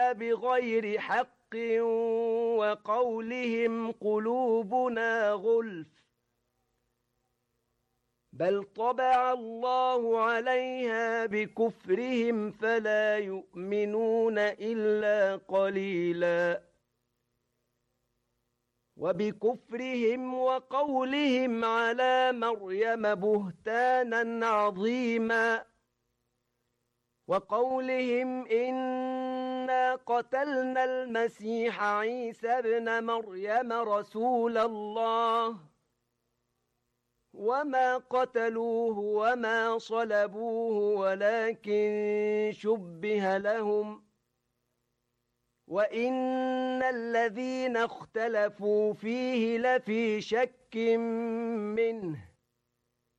عليها بغير حق وقولهم قلوبنا غلف بل طبع الله عليها بكفرهم فلا يؤمنون إلا قليلا وبكفرهم وقولهم على مريم بهتانا عظيما وقولهم إنا قتلنا المسيح عيسى ابن مريم رسول الله وما قتلوه وما صلبوه ولكن شبه لهم وإن الذين اختلفوا فيه لفي شك منه